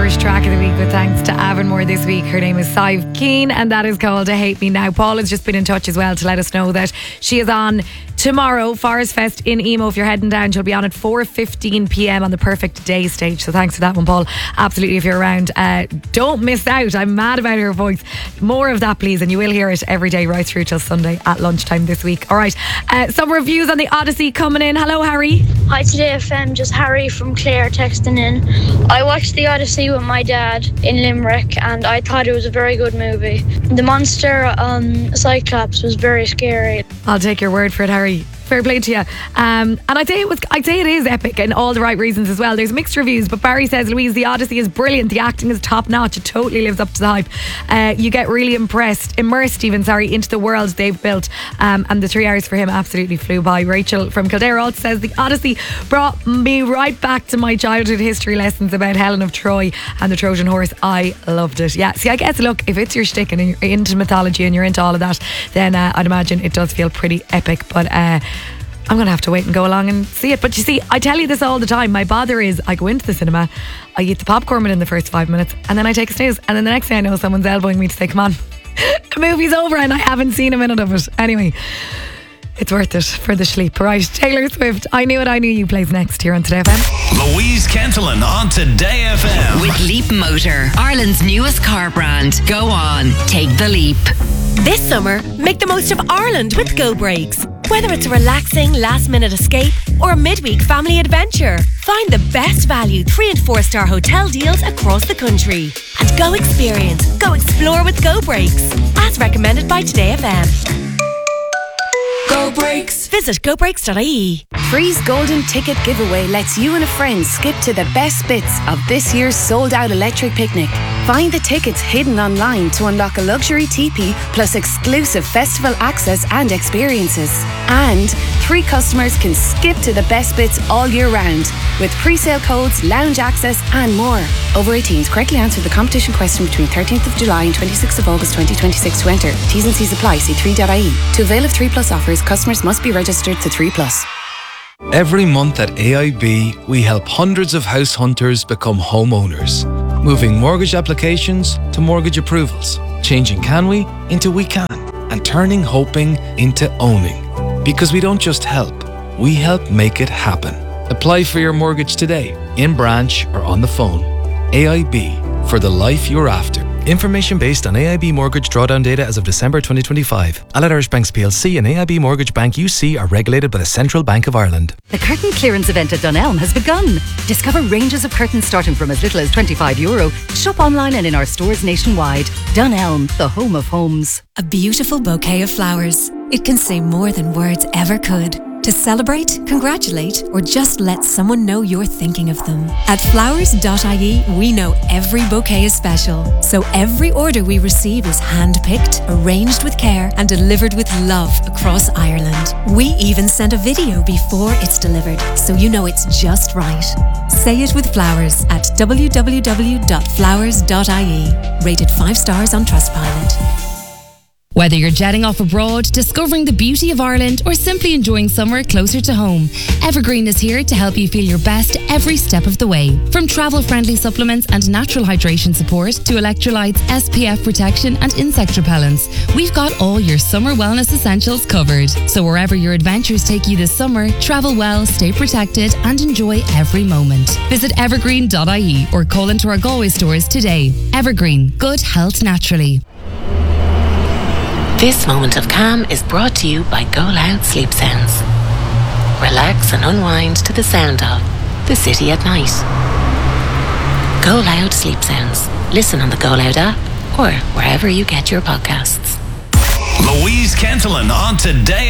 Irish track of the week with thanks to Avonmore this week. Her name is Sive Keen and that is called To Hate Me Now. Paul has just been in touch as well to let us know that she is on tomorrow, Forest Fest in Emo. If you're heading down, she'll be on at 4:15pm on the Perfect Day stage. So thanks for that one, Paul. Absolutely, if you're around, don't miss out. I'm mad about her voice. More of that, please, and you will hear it every day right through till Sunday at lunchtime this week. All right, some reviews on the Odyssey coming in. Hello, Harry. Hi, Today FM, just Harry from Clare texting in. I watched the Odyssey with my dad in Limerick and I thought it was a very good movie. The monster Cyclops was very scary. I'll take your word for it, Harry. Fair play to you. And I'd say it is epic in all the right reasons as well. There's mixed reviews, but Barry says, Louise, the Odyssey is brilliant. The acting is top notch. It totally lives up to the hype. You get really immersed into the world they've built. And the 3 hours for him absolutely flew by. Rachel from Kildare also says, the Odyssey brought me right back to my childhood history lessons about Helen of Troy and the Trojan horse. I loved it. Yeah, see, I guess, look, if it's your shtick and you're into mythology and you're into all of that, then I'd imagine it does feel pretty epic. But I'm going to have to wait and go along and see it. But you see, I tell you this all the time. My bother is I go into the cinema, I eat the popcorn in the first 5 minutes, and then I take a snooze. And then the next thing I know, someone's elbowing me to say, come on, the movie's over, and I haven't seen a minute of it. Anyway, it's worth it for the sleep. Right, Taylor Swift, I Knew It, I Knew You plays next here on Today FM. Louise Kentelin on Today FM. With Leap Motor, Ireland's newest car brand. Go on, take the leap. This summer, make the most of Ireland with Go Brakes. Whether it's a relaxing last-minute escape or a midweek family adventure, find the best value 3 and 4 star hotel deals across the country. And go explore with Go Brakes, as recommended by Today FM. Go Brakes. Visit gobrakes.ie. Free's Golden Ticket Giveaway lets you and a friend skip to the best bits of this year's sold-out electric picnic. Find the tickets hidden online to unlock a luxury teepee plus exclusive festival access and experiences. And 3 customers can skip to the best bits all year round with pre-sale codes, lounge access and more. Over 18s, correctly answer the competition question between 13th of July and 26th of August 2026 to enter. T's and C's apply. See 3.ie. To avail of 3 Plus offers, customers must be registered to 3 Plus. Every month at AIB, we help hundreds of house hunters become homeowners, moving mortgage applications to mortgage approvals, changing can we into we can, and turning hoping into owning. Because we don't just help, we help make it happen. Apply for your mortgage today, in branch or on the phone. AIB, for the life you're after. Information based on AIB mortgage drawdown data as of December 2025. Allied Irish Banks plc and AIB Mortgage Bank UC are regulated by the Central Bank of Ireland. The curtain clearance event at Dunelm has begun. Discover ranges of curtains starting from as little as €25. Shop online and in our stores nationwide. Dunelm, the home of homes. A beautiful bouquet of flowers. It can say more than words ever could. To celebrate, congratulate, or just let someone know you're thinking of them. At flowers.ie, we know every bouquet is special. So every order we receive is hand-picked, arranged with care, and delivered with love across Ireland. We even send a video before it's delivered, so you know it's just right. Say it with Flowers at www.flowers.ie. Rated 5 stars on Trustpilot. Whether you're jetting off abroad, discovering the beauty of Ireland, or simply enjoying summer closer to home, Evergreen is here to help you feel your best every step of the way. From travel-friendly supplements and natural hydration support to electrolytes, SPF protection and insect repellents, we've got all your summer wellness essentials covered. So wherever your adventures take you this summer, travel well, stay protected and enjoy every moment. Visit evergreen.ie or call into our Galway stores today. Evergreen, good health naturally. This moment of calm is brought to you by Go Loud Sleep Sounds. Relax and unwind to the sound of the city at night. Go Loud Sleep Sounds. Listen on the Go Loud app or wherever you get your podcasts. Louise Kentelin on Today